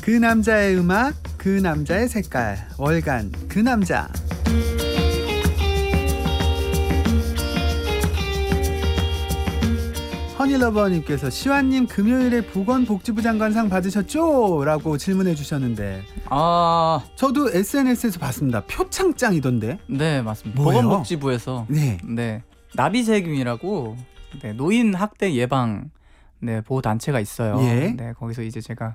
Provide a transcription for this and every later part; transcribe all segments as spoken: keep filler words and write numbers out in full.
그 남자의 음악, 그 남자의 색깔, 월간 그 남자. 허니러버님께서 시완님 금요일에 보건복지부 장관상 받으셨죠? 라고 질문해 주셨는데 아, 저도 에스엔에스에서 봤습니다. 표창장이던데. 네, 맞습니다. 뭐예요? 보건복지부에서 네. 네, 나비세금이라고 네, 노인 학대 예방 네, 보호 단체가 있어요. 예. 네, 거기서 이제 제가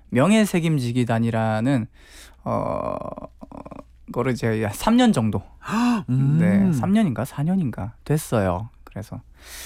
명예책임지기단이라는 어 거를 이제 삼 년 정도 음. 네, 삼 년인가 사 년인가 됐어요. 그래서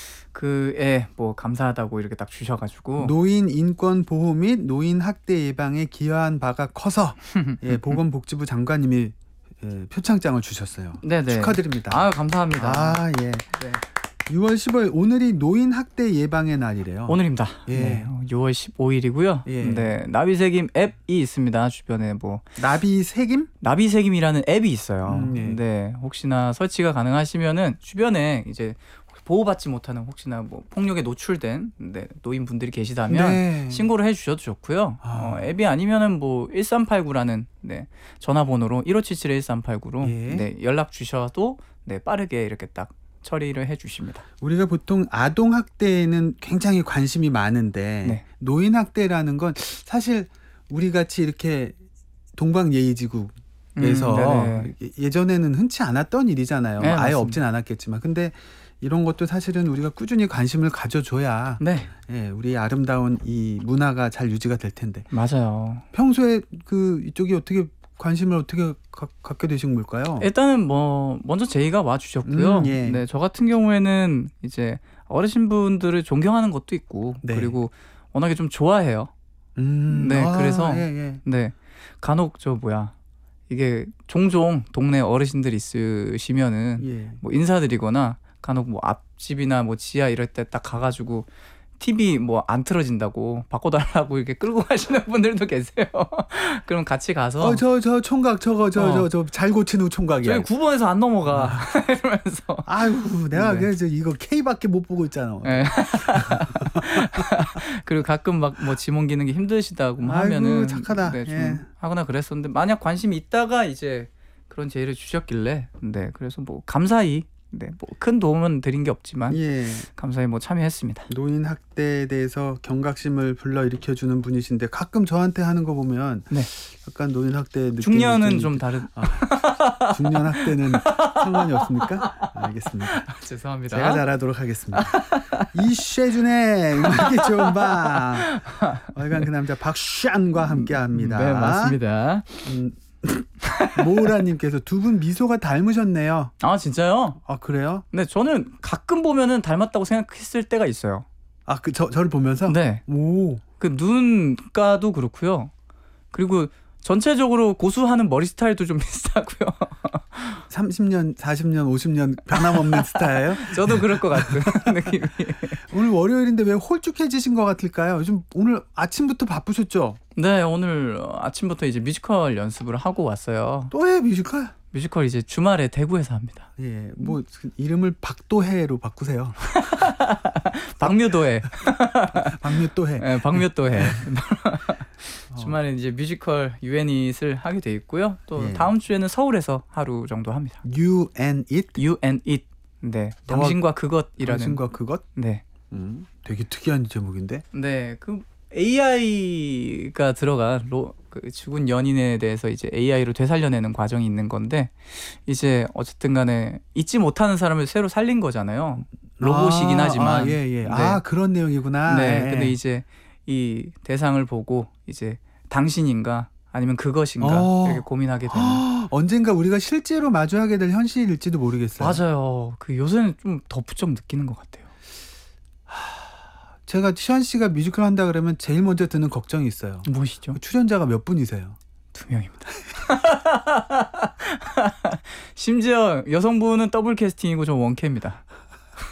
그에 뭐 감사하다고 이렇게 딱 주셔가지고 노인 인권 보호 및 노인 학대 예방에 기여한 바가 커서 예, 보건복지부 장관님이 예, 표창장을 주셨어요. 네네. 축하드립니다. 아, 감사합니다. 아, 예. 네. 유월 십오일 오늘이 노인 학대 예방의 날이래요. 오늘입니다. 예. 네, 유월 십오일이고요. 예. 네, 나비세김 앱이 있습니다. 주변에 뭐 나비 색임? 나비세김이라는 앱이 있어요. 음, 예. 네, 혹시나 설치가 가능하시면은 주변에 이제 보호받지 못하는 혹시나 뭐 폭력에 노출된 네, 노인분들이 계시다면 네. 신고를 해주셔도 좋고요. 아. 어, 앱이 아니면은 뭐 일삼팔구라는 네, 전화번호로 일오칠칠 일삼팔구로 예. 네, 연락 주셔도 네, 빠르게 이렇게 딱 처리를 해주십니다. 우리가 보통 아동 학대에는 굉장히 관심이 많은데 네. 노인 학대라는 건 사실 우리 같이 이렇게 동방예의지국에서 음, 예전에는 흔치 않았던 일이잖아요. 네, 아예 맞습니다. 없진 않았겠지만 근데 이런 것도 사실은 우리가 꾸준히 관심을 가져줘야 네, 예, 우리 아름다운 이 문화가 잘 유지가 될 텐데 맞아요. 평소에 그 이쪽이 어떻게 관심을 어떻게 가, 갖게 되신 걸까요? 일단은 뭐 먼저 제의가 와 주셨고요. 음, 예. 네, 저 같은 경우에는 이제 어르신분들을 존경하는 것도 있고 네. 그리고 워낙에 좀 좋아해요. 음, 네, 아, 그래서 예, 예. 네, 간혹 저 뭐야 이게 종종 동네 어르신들 있으시면은 예. 뭐 인사드리거나 간혹 뭐 앞집이나 뭐 지하 이럴 때 딱 가가지고 티비 뭐 안 틀어진다고 바꿔달라고 이렇게 끌고 가시는 분들도 계세요. 그럼 같이 가서 어, 저, 저 총각 저거 저, 어. 저, 저 잘 고치는 총각이야. 저희 구 번에서 안 넘어가 이러면서 아이고, 내가 네. 그래서 이거 K밖에 못 보고 있잖아. 네. 그리고 가끔 막 뭐 짐 옮기는 게 힘드시다고 뭐 아이고, 하면은 착하다. 네, 좀 예. 하거나 그랬었는데 만약 관심이 있다가 이제 그런 제의를 주셨길래 네, 그래서 뭐 감사히 네, 뭐 큰 도움은 드린 게 없지만 예. 감사히 뭐 참여했습니다. 노인 학대에 대해서 경각심을 불러일으켜 주는 분이신데 가끔 저한테 하는 거 보면 네. 약간 노인 학대 느낌이 중년은 좀 다른. 아, 중년 학대는 상관이 없습니까? 알겠습니다. 죄송합니다. 제가 잘하도록 하겠습니다. 이쉐준의 음악이 좋은 밤. 월간 그 남자 박šan과 함께합니다. 네, 맞습니다. 음, 모우라님께서 두 분 미소가 닮으셨네요. 아, 진짜요? 아 그래요? 네, 저는 가끔 보면은 닮았다고 생각했을 때가 있어요. 아 그 저 저를 보면서? 네. 오. 그 눈가도 그렇고요. 그리고 전체적으로 고수하는 머리 스타일도 좀 비슷하고요. 삼십 년, 사십 년, 오십 년 변함없는 스타예요? 저도 그럴 것 같은 느낌이. 오늘 월요일인데 왜 홀쭉해지신 것 같을까요? 요즘 오늘 아침부터 바쁘셨죠? 네, 오늘 아침부터 이제 뮤지컬 연습을 하고 왔어요. 또 해 뮤지컬? 뮤지컬 이제 주말에 대구에서 합니다. 예, 뭐 이름을 박도해로 바꾸세요. 박묘도회. 박뮤도해. 네, 박묘도회. 어. 주말에 이제 뮤지컬 유앤잇을 하게 돼 있고요. 또 예. 다음 주에는 서울에서 하루 정도 합니다. You and it. You and It. 네, 너와 당신과 그것이라는. 당신과 그것. 네, 음, 되게 특이한 제목인데. 네, 그 에이아이가 들어간 로, 그 죽은 연인에 대해서 이제 에이아이로 되살려내는 과정이 있는 건데 이제 어쨌든간에 잊지 못하는 사람을 새로 살린 거잖아요. 로봇이긴 아, 하지만. 아, 예, 예. 네. 아 그런 내용이구나. 네, 예. 근데 이제 이 대상을 보고 이제 당신인가 아니면 그것인가 어. 이렇게 고민하게 되는. 허, 언젠가 우리가 실제로 마주하게 될 현실일지도 모르겠어요. 맞아요. 그 요새는 좀 더 부쩍 느끼는 것 같아요. 제가 시환 씨가 뮤지컬 한다 그러면 제일 먼저 드는 걱정이 있어요. 무엇이죠? 출연자가 몇 분이세요? 두 명입니다. 심지어 여성분은 더블 캐스팅이고 저 원캐입니다.